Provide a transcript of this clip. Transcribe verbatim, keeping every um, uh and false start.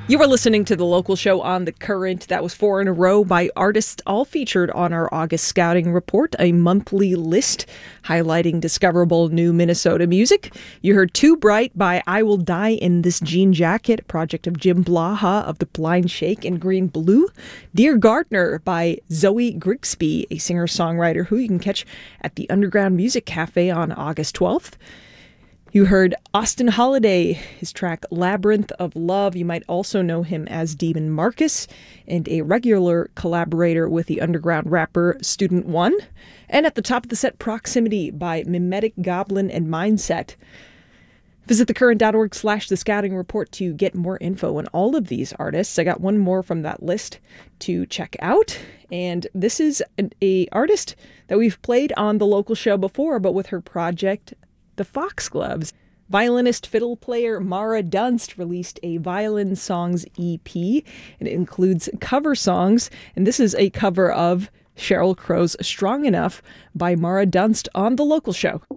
You were listening to the local show on The Current. That was four in a row by artists, all featured on our August Scouting Report, a monthly list highlighting discoverable new Minnesota music. You heard Too Bright by I Will Die in This Jean Jacket, a project of Jim Blaha of the Blind Shake in Green Blue. Dear Gardener by Zoe Grigsby, a singer-songwriter who you can catch at the Underground Music Cafe on August twelfth. You heard Austin Holiday, his track Labyrinth of Love. You might also know him as Demon Marcus, and a regular collaborator with the underground rapper Student One. And at the top of the set, Proximity by Mimetic Goblin and Mindset. Visit thecurrent.org slash the scouting report to get more info on all of these artists. I got one more from that list to check out. And this is an a artist that we've played on the local show before, but with her project The Foxgloves. Violinist fiddle player Mara Dunst released a Violin Songs E P, and it includes cover songs, and this is a cover of Sheryl Crow's Strong Enough by Mara Dunst on the local show.